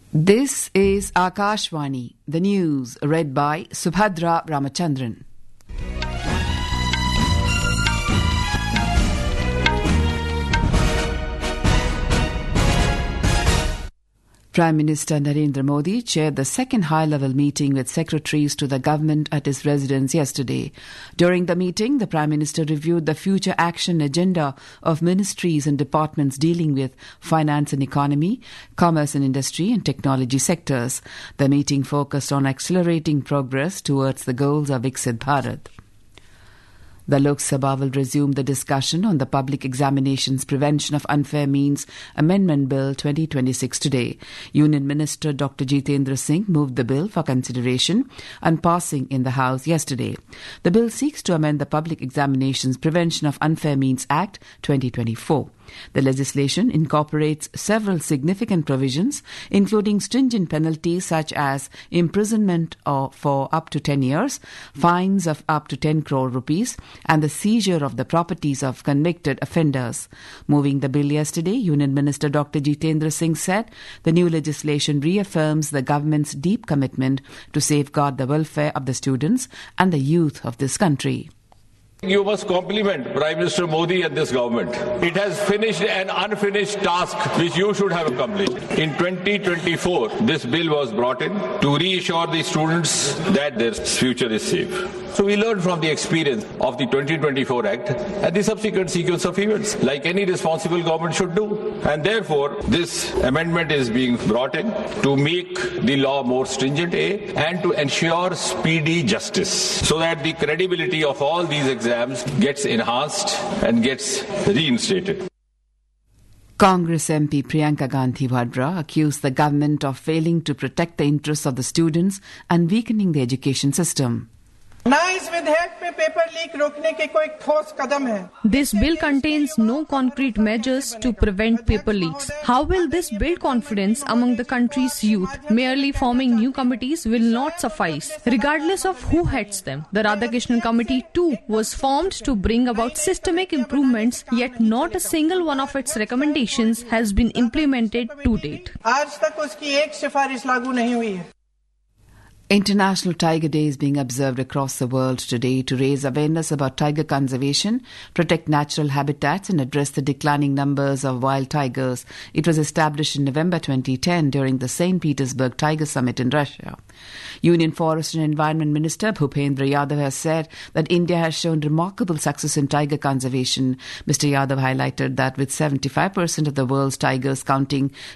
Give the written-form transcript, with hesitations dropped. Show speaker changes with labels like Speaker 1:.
Speaker 1: This is Akashvani, the news read by Subhadra Ramachandran. Prime Minister Narendra Modi chaired the second high-level meeting with secretaries to the government at his residence yesterday. During the meeting, the Prime Minister reviewed the future action agenda of ministries and departments dealing with finance and economy, commerce and industry and technology sectors. The meeting focused on accelerating progress towards the goals of Viksit Bharat. The Lok Sabha will resume the discussion on the Public Examinations Prevention of Unfair Means Amendment Bill 2026 today. Union Minister Dr. Jitendra Singh moved the bill for consideration and passing in the House yesterday. The bill seeks to amend the Public Examinations Prevention of Unfair Means Act 2024. The legislation incorporates several significant provisions, including stringent penalties such as imprisonment for up to 10 years, fines of up to 10 crore rupees, and the seizure of the properties of convicted offenders. Moving the bill yesterday, Union Minister Dr. Jitendra Singh said the new legislation reaffirms the government's deep commitment to safeguard the welfare of the students and the youth of this country.
Speaker 2: You must compliment Prime Minister Modi and this government. It has finished an unfinished task which you should have accomplished. In 2024, this bill was brought in to reassure the students that their future is safe. So we learned from the experience of the 2024 Act and the subsequent sequence of events, like any responsible government should do. And therefore, this amendment is being brought in to make the law more stringent, and to ensure speedy justice, so that the credibility of all these exams gets enhanced and gets reinstated.
Speaker 1: Congress MP Priyanka Gandhi Vadra accused the government of failing to protect the interests of the students and weakening the education system.
Speaker 3: This bill contains no concrete measures to prevent paper leaks. How will this build confidence among the country's youth? Merely forming new committees will not suffice, regardless of who heads them. The Radhakrishnan Committee too was formed to bring about systemic improvements, yet not a single one of its recommendations has been implemented to date.
Speaker 1: International Tiger Day is being observed across the world today to raise awareness about tiger conservation, protect natural habitats and address the declining numbers of wild tigers. It was established in November 2010 during the St. Petersburg Tiger Summit in Russia. Union Forest and Environment Minister Bhupendra Yadav has said that India has shown remarkable success in tiger conservation. Mr. Yadav highlighted that with 75% of the world's tigers counting